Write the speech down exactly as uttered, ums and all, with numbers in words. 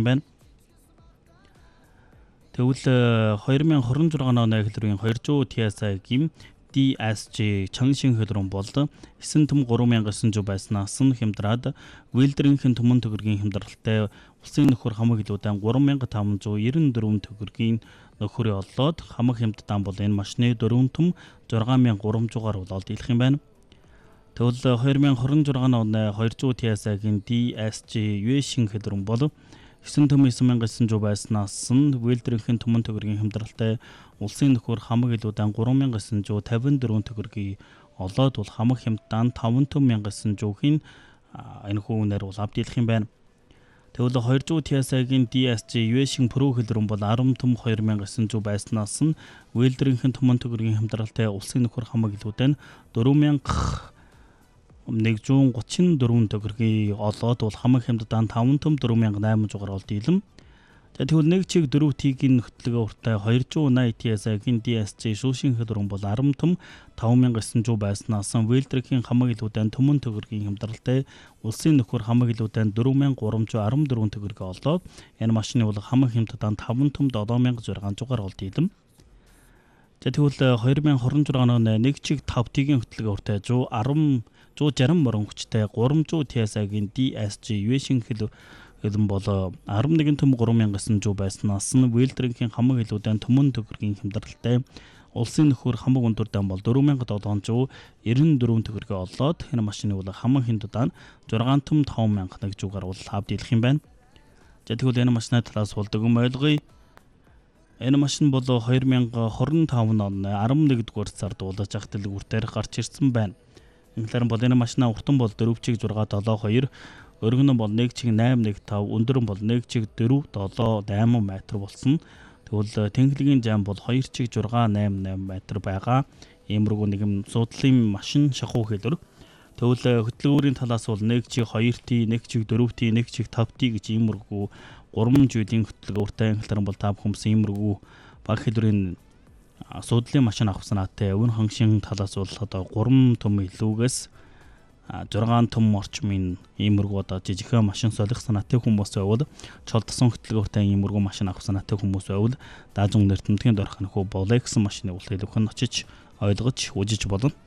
байна. Тэгвэл хоёр мың хорин зургааны оны эхлэрийн хоёр зуун ти эс ай-гийн ди эс жи чангшин хөдрөн бол эсэн төм гурван мянга эссэн зуун байснаас нь хямдраад вэлдрийнхэн төмөн төгрөгийн хямдралтай улсын нөхөр хамаг илүүдэн гурван мянга таван зуун ерөн дөрвөн төгрөгийн нөхөрөө олоод хамаг хямдтаан бол энэ машины дөрвөн төм зургаан мянга гурван зуунаар болоод дийлэх юм байна. Тэгвэл хоёр мың хорин зургааны оны хоёр зуун ти эс ай-гийн ди эс жи юэшин хөдрөн бол эсэн төм эсэн мянга эссэн зуун байснаас нь вэлдрийнхэн төмөн төгрөгийн хямдралтай улсын нөхөр хамаг илүүдэн гурван мянга эссэн зуун тавин дөрвөн төгрөгийг олоод бол хамаг хямдтаан таван төм мянга эссэн зуунхийн энэ хүүнээр бол авдийлах юм байна. Тэгвэл хоёр зуун ти эс ай-гийн ди эс жи юэшин про хөдрөн бол арван төм хоёр мянга эссэн зуун байснаас нь вэлдрийнхэн төмөн төгрөгийн хямдралтай улсын нөхөр хамаг илүүдэн дөрвөн мянга нэгдүгээр гучин дөрвөн төгрөгийг олоод бол хамаг хямдтаан таван төм дөрвөн мянга найман зуунаар олд дийлэм. Тэгвэл нэг чиг дөрөв тигийн хөтлөгөө уртай хоёр зуун найман ти эс ай-гийн ди эс жи шүүшин хөдрөн бол арван төм таван мянга эссэн зуун байснаас нь вэлдрийн хамаг илүүдэн төмөн төгрөгийн хямдралтай улсын нөхөр хамаг илүүдэн дөрвөн мянга гурван зуун арван дөрвөн төгрөгийг олоод энэ машины бол хамаг хямдтаан таван төм долоон мянга зургаан зуунаар олд дийлэм. Тэгвэл хоёр мың хорин зургааны оны нэг чиг тав тигийн хөтлөгөө уртай зуун арван морин хүчтэй гурван зуун ти эс ай-гийн ди эс жи юэшин хэлэн бол арван нэгэн төм гурван мянга эссэн зуун байснаас нь вэлдрийнхэн хамаг илүүдэн төмөн төгрөгийн хямдралтай улсын нөхөр хамаг өндөрдөн бол дөрвөн мянга долоон зуун ерөн дөрвөн төгрөгийг олоод энэ машины бол хамаг хямдтаан зургаан төм таван мянга нэг зуунаар бол авдийлах юм байна. Тэгвэл энэ машины талаас бол дүгэн ойлгоё. Энэ машин бол хоёр мың хорин таван оны арван нэгдүгээр сард уулаж ах дэлгүүртээр гарч ирсэн байна. Инглер бол энэ машина уртан бол дөрөв чиг зургаа долоо хоёр, өргөн нь бол нэг чиг найман нэг тав, өндөр нь бол нэг чиг дөрөв долоо найман метр болсон. Тэгвэл тэнхлэгийн зам бол хоёр чиг зургаа найман найман метр байгаа. Иймэрхүү нэгэн судлалын машин шахуу хэлбэр. Тэгвэл хөтөлбөрийн талаас бол нэг чиг хоёр ти, нэг чиг дөрөв ти, нэг чиг тав ти гэж иймэрхүү гурван жилийн хөтөлбөртэй инглер бол та бүхэн иймэрхүү баг хэлбэрийн судлалын машин авсан наатай өвн хангшин талаас бол одоо гурван төм илүүгээс зургаан төм орчмын иймэрхүү одоо жижигхэн машин солих санаатай хүмүүс байвал чолдсон хөтөлбөртэй иймэрхүү машин авах санаатай хүмүүс байвал даажун нэртэмдгийн дөрөх нөхөө Bolex машины үлдээлхэн очиж ойлгож үзэж болно.